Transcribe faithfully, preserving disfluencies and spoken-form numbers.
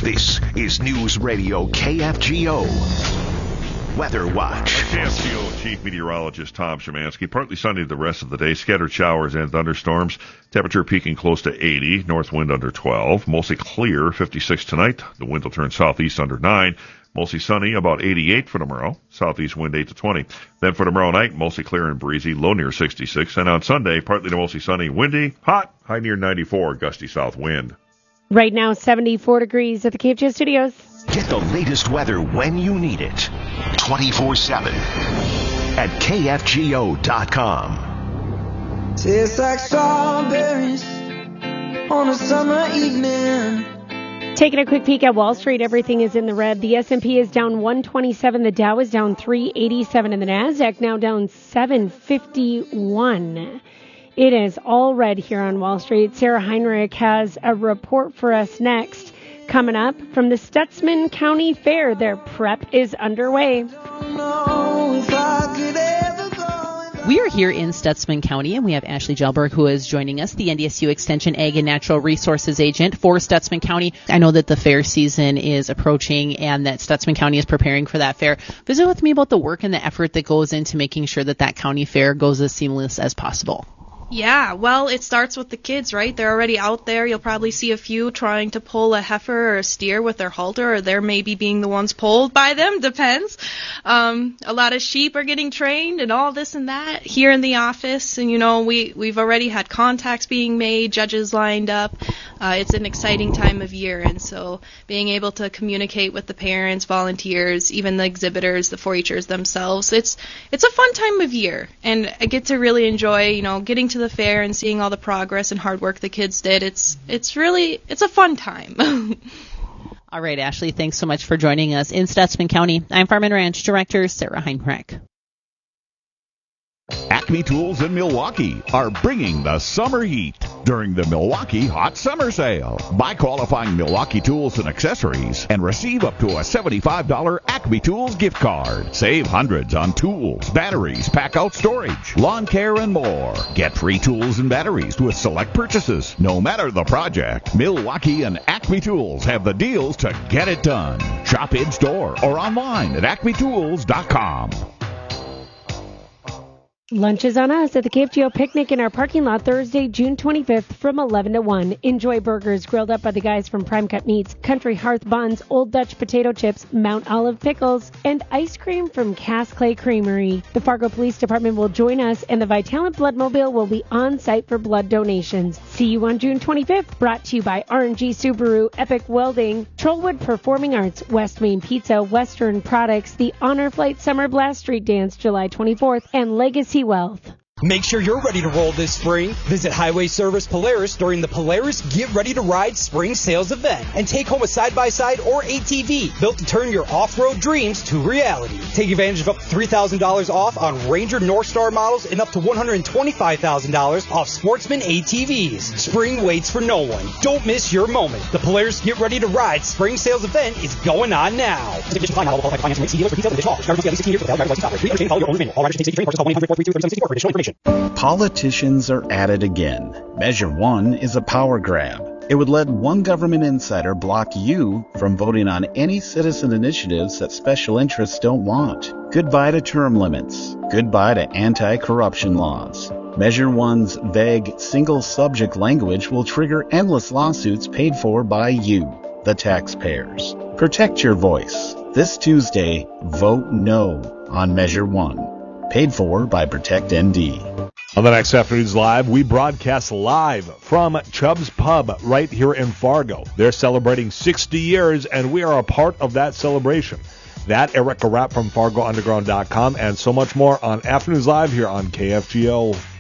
This is News Radio K F G O. Weather Watch. K F G O Chief Meteorologist Tom Szymanski. Partly sunny the rest of the day. Scattered showers and thunderstorms. Temperature peaking close to eighty. North wind under twelve. Mostly clear, fifty-six tonight. The wind will turn southeast under nine. Mostly sunny, about eighty-eight for tomorrow. Southeast wind eight to twenty. Then for tomorrow night, mostly clear and breezy, low near sixty-six. And on Sunday, partly to mostly sunny, windy, hot, high near ninety-four, gusty south wind. Right now, seventy-four degrees at the K F G O studios. Get the latest weather when you need it. twenty-four seven at K F G O dot com. Tastes like strawberries on a summer evening. Taking a quick peek at Wall Street, everything is in the red. The S and P is down one twenty-seven. The Dow is down three eighty-seven. And the NASDAQ now down seven fifty-one. It is all red here on Wall Street. Sarah Heinrich has a report for us next. Coming up from the Stutsman County Fair, their prep is underway. We are here in Stutsman County, and we have Ashley Gelberg, who is joining us, the N D S U Extension Ag and Natural Resources Agent for Stutsman County. I know that the fair season is approaching and that Stutsman County is preparing for that fair. Visit with me about the work and the effort that goes into making sure that that county fair goes as seamless as possible. Yeah, well, it starts with the kids, right? They're already out there. You'll probably see a few trying to pull a heifer or a steer with their halter, or they're maybe being the ones pulled by them, depends. Um, a lot of sheep are getting trained and all this and that here in the office. And, you know, we, we've already had contacts being made, judges lined up. Uh, it's an exciting time of year. And so being able to communicate with the parents, volunteers, even the exhibitors, the four-H'ers themselves, it's it's a fun time of year. And I get to really enjoy, you know, getting to the fair and seeing all the progress and hard work the kids did. It's it's really, it's a fun time. All right, Ashley, thanks so much for joining us in Stutsman County. I'm Farm and Ranch Director Sarah Heinrich. Acme Tools in Milwaukee are bringing the summer heat during the Milwaukee Hot Summer Sale. Buy qualifying Milwaukee tools and accessories and receive up to a seventy-five dollars Acme Tools gift card. Save hundreds on tools, batteries, pack-out storage, lawn care, and more. Get free tools and batteries with select purchases. No matter the project, Milwaukee and Acme Tools have the deals to get it done. Shop in-store or online at acme tools dot com. Lunch is on us at the K F G O Picnic in our parking lot Thursday, June twenty-fifth from eleven to one. Enjoy burgers grilled up by the guys from Prime Cut Meats, Country Hearth Buns, Old Dutch Potato Chips, Mount Olive Pickles, and ice cream from Cass Clay Creamery. The Fargo Police Department will join us, and the Vitalant Bloodmobile will be on site for blood donations. See you on June twenty-fifth, brought to you by R and G Subaru, Epic Welding, Trollwood Performing Arts, West Main Pizza, Western Products, the Honor Flight Summer Blast Street Dance July twenty-fourth, and Legacy Wealth. Make sure you're ready to roll this spring. Visit Highway Service Polaris during the Polaris Get Ready to Ride Spring Sales event and take home a side-by-side or A T V built to turn your off-road dreams to reality. Take advantage of up to three thousand dollars off on Ranger Northstar models and up to one hundred twenty-five thousand dollars off Sportsman A T Vs. Spring waits for no one. Don't miss your moment. The Polaris Get Ready to Ride Spring Sales event is going on now. Politicians are at it again. Measure one is a power grab. It would let one government insider block you from voting on any citizen initiatives that special interests don't want. Goodbye to term limits. Goodbye to anti-corruption laws. Measure one's vague, single-subject language will trigger endless lawsuits paid for by you, the taxpayers. Protect your voice. This Tuesday, vote no on Measure one. Paid for by Protect N D. On the next Afternoons Live, we broadcast live from Chubb's Pub right here in Fargo. They're celebrating sixty years, and we are a part of that celebration. That, Erica Rapp from Fargo Underground dot com, and so much more on Afternoons Live here on K F G O.